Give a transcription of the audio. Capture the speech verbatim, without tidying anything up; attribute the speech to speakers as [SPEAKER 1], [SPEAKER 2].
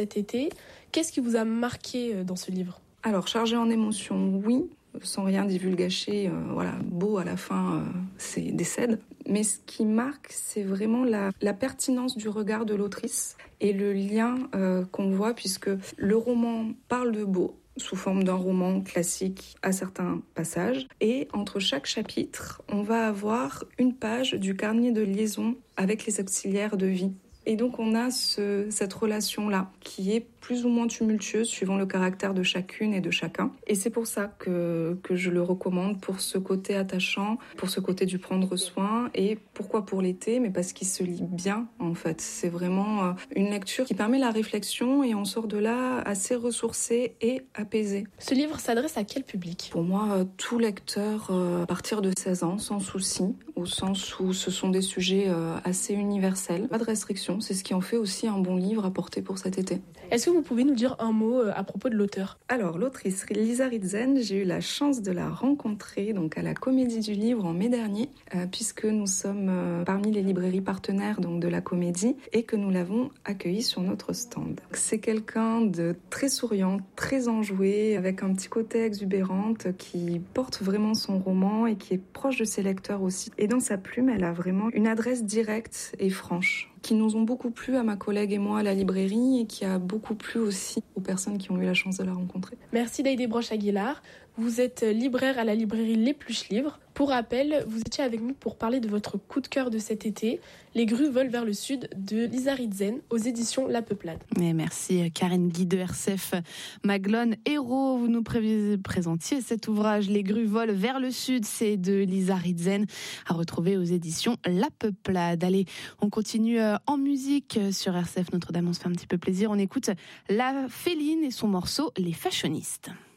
[SPEAKER 1] cet été. Qu'est-ce qui vous a marqué dans ce livre ?
[SPEAKER 2] Alors, chargé en émotions, oui, sans rien divulgacher, euh, voilà, beau à la fin, euh, c'est décède. Mais ce qui marque, c'est vraiment la, la pertinence du regard de l'autrice et le lien euh, qu'on voit, puisque le roman parle de beau, sous forme d'un roman classique à certains passages. Et entre chaque chapitre, on va avoir une page du carnet de liaison avec les auxiliaires de vie. Et donc on a ce, cette relation-là qui est plus ou moins tumultueuse suivant le caractère de chacune et de chacun. Et c'est pour ça que, que je le recommande, pour ce côté attachant, pour ce côté du prendre soin. Et pourquoi pour l'été ? Mais parce qu'il se lit bien en fait. C'est vraiment une lecture qui permet la réflexion et on sort de là assez ressourcé et apaisé.
[SPEAKER 1] Ce livre s'adresse à quel public ?
[SPEAKER 2] Pour moi, tout lecteur à partir de seize ans, sans souci, au sens où ce sont des sujets assez universels. Pas de restrictions. C'est ce qui en fait aussi un bon livre à porter pour cet été.
[SPEAKER 1] Est-ce que vous pouvez nous dire un mot à propos de l'auteur ?
[SPEAKER 2] Alors, l'autrice Lisa Ritzen, j'ai eu la chance de la rencontrer donc à la Comédie du Livre en mai dernier, euh, puisque nous sommes euh, parmi les librairies partenaires donc de la Comédie et que nous l'avons accueillie sur notre stand. C'est quelqu'un de très souriant, très enjoué, avec un petit côté exubérante qui porte vraiment son roman et qui est proche de ses lecteurs aussi. Et dans sa plume, elle a vraiment une adresse directe et franche, qui nous ont beaucoup plu à ma collègue et moi à la librairie et qui a beaucoup plu aussi aux personnes qui ont eu la chance de la rencontrer.
[SPEAKER 1] Merci Daïdé Broche-Aguilar. Vous êtes libraire à la librairie L'Épluche Livre. Pour rappel, vous étiez avec nous pour parler de votre coup de cœur de cet été, Les grues volent vers le sud de Lisa Ritzen aux éditions La Peuplade.
[SPEAKER 3] Et merci Karine Guy de R C F Maglone Héros. Vous nous pré- présentiez cet ouvrage Les grues volent vers le sud, c'est de Lisa Ritzen, à retrouver aux éditions La Peuplade. Allez, on continue en musique sur R C F Notre-Dame, on se fait un petit peu plaisir. On écoute La Féline et son morceau Les Fashionistes.